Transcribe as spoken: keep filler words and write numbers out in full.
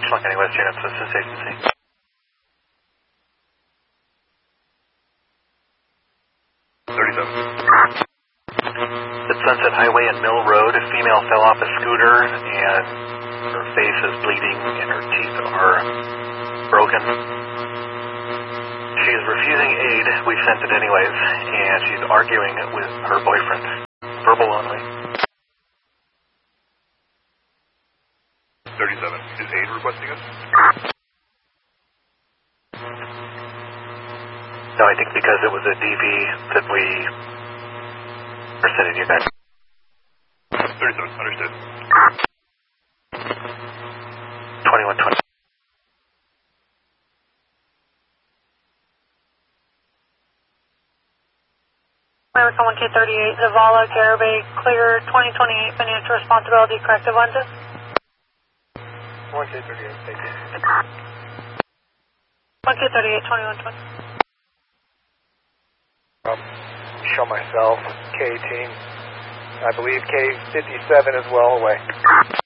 Schluck County West units, this is agency. thirty-seven. At Sunset Highway and Mill Road, a female fell off a scooter and her face is bleeding and her teeth are broken. She is refusing aid. We sent it anyways, and she's arguing with her boyfriend. Verbal only. thirty-seven. Is aid requesting us? No, I think because it was a D V that we are sending you guys. thirty-seven. Understood. twenty-one twenty. American one K thirty-eight, Zavala, Garibay, clear twenty twenty-eight, financial responsibility, corrective lenses. one K thirty-eight, thank you. one K thirty-eight, twenty-one twenty. Um, show myself, K team. I believe K fifty-seven is well away.